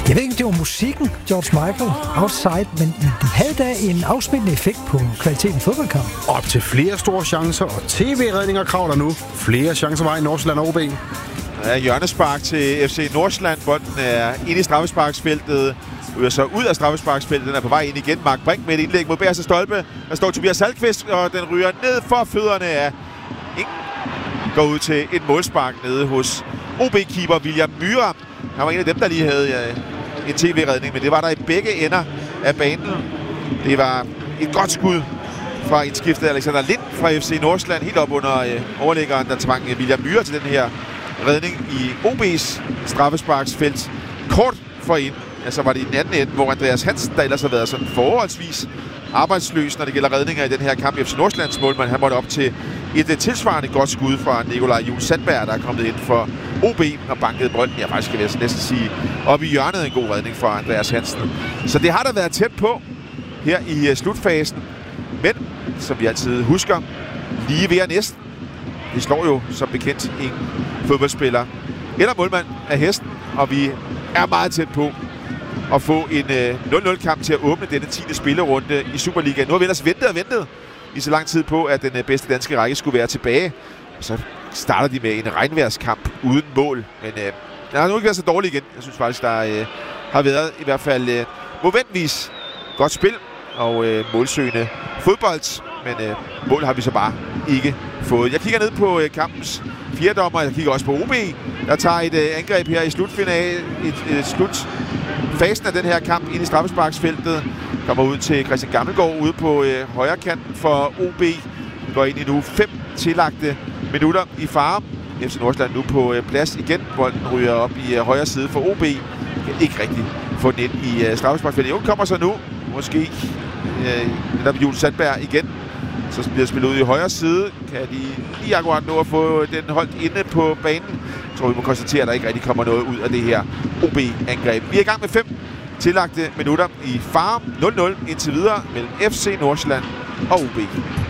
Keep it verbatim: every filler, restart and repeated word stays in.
Jeg ved ikke, det var musikken, George Michael, Outside, men det havde da en afsmittende effekt på kvaliteten i fodboldkamp. Op til flere store chancer, og tv-redninger kravler nu. Flere chancer var i Nordsjælland O B. Ja, hjørnespark til F C Nordsjælland. Bolden er inde i straffesparksfeltet. Ryger så ud af straffesparksfeltet. Den er på vej ind igen. Mark Brink med et indlæg mod bagerste stolpe. Der står Tobias Salkvist, og den ryger ned for fødderne af ingen. Går ud til et målspark nede hos O B-keeper William Myhre. Han var en af dem, der lige havde ja, en tv-redning, men det var der i begge ender af banen. Det var et godt skud fra indskiftet Alexander Lind fra F C Nordsjælland, helt op under øh, overlæggeren, der tvang øh, William Myhre til den her redning i O B's straffesparksfelt. Kort forind, altså var det i den anden ende, hvor Andreas Hansen, der ellers har været sådan forholdsvis arbejdsløs, når det gælder redninger i den her kamp i F C Nordsjællands målmand. Han måtte op til et tilsvarende godt skud fra Nikolaj Juhl Sandberg, der er kommet ind for O B og bankede bolden. Jeg faktisk skal jeg næsten sige, op i hjørnet en god redning fra Andreas Hansen. Så det har da været tæt på her i slutfasen. Men, som vi altid husker, lige ved at næsten. Det slår jo som bekendt en fodboldspiller eller målmand af hesten, og vi er meget tæt på at få en øh, nul nul-kamp til at åbne denne tiende spillerunde i Superligaen. Nu har vi ellers ventet og ventet i så lang tid på, at den øh, bedste danske række skulle være tilbage. Og så starter de med en regnværskamp uden mål. Men øh, den har nu ikke været så dårlig igen. Jeg synes faktisk, der øh, har været i hvert fald øh, momentvis godt spil og øh, målsøgende fodbold. Men øh, mål har vi så bare ikke fået. Jeg kigger ned på øh, kampens fjerdommer. Jeg kigger også på O B, der tager et øh, angreb her i slutfinale, et, et slutfasen af den her kamp ind i straffesparksfeltet. Kommer ud til Christian Gammelgaard ude på øh, højre kanten for O B. Vi går ind i nu fem tillagte minutter i fare. F C Nordsjælland nu på øh, plads igen. Bolden ryger op i øh, højre side for O B. Kan ikke rigtig få den ind i øh, straffesparksfeltet. Jo, kommer så nu. Måske øh, der Juhl Sandberg igen. Så bliver spillet ud i højre side. Kan de lige akkurat nå at få den holdt inde på banen. Jeg tror, vi må konstatere, at der ikke rigtig kommer noget ud af det her O B-angreb. Vi er i gang med fem tillagte minutter i fare. nul nul indtil videre mellem F C Nordsjælland og O B.